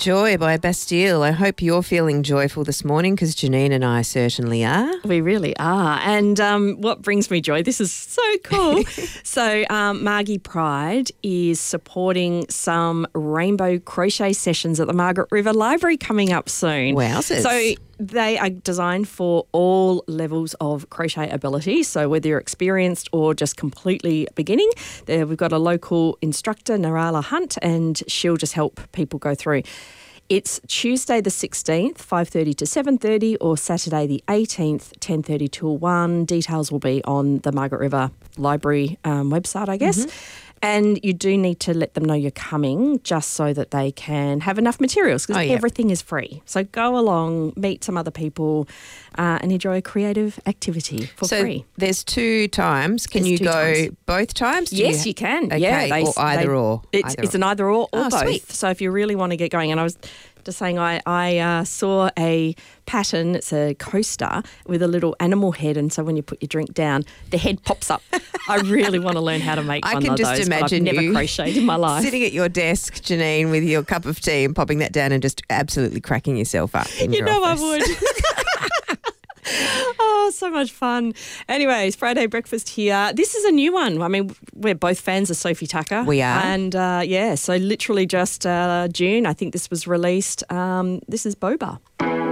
Joy by Bastille. I hope you're feeling joyful this morning because Janine and I certainly are. We really are. And what brings me joy, this is so cool. So Margie Pride is supporting some rainbow crochet sessions at the Margaret River Library coming up soon. Wowzers. So they are designed for all levels of crochet ability. So whether you're experienced or just completely beginning, we've got a local instructor, Narala Hunt, and she'll just help people go through. It's Tuesday the 16th, 5:30 to 7:30, or Saturday the 18th, 10:30 till 1. Details will be on the Margaret River Library website, I guess. And you do need to let them know you're coming just so that they can have enough materials because everything is free. So go along, meet some other people and enjoy a creative activity for free. So there's 2 times. Can you go both times? Yes, you can. Okay, yeah, or either or. It's an either or both. Sweet. So if you really want to get going, and I was just saying I saw a pattern. It's a coaster with a little animal head, and so when you put your drink down, the head pops up. I really want to learn how to make one of those. I can just imagine I've never crocheted in my life. Sitting at your desk, Janine, with your cup of tea and popping that down and just absolutely cracking yourself up in your office. I would. Oh, so much fun. Anyways, Friday breakfast here. This is a new one. I mean, we're both fans of Sophie Tucker. We are. And, so literally just June, I think this was released. This is Boba.